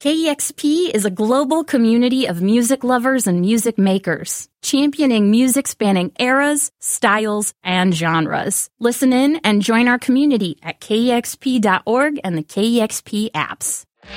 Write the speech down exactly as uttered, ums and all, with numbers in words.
K E X P is a global community of music lovers and music makers, championing music spanning eras, styles, and genres. Listen in and join our community at K E X P dot org and the K E X P apps.